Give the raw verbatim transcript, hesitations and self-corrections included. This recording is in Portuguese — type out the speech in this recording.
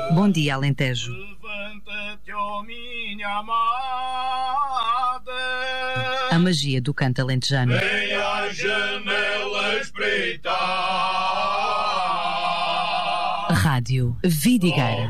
Bom dia, Alentejo. Levanta-te, ó minha amada. A magia do canto alentejano. Vem à janela espreitar. Rádio Vidigueira.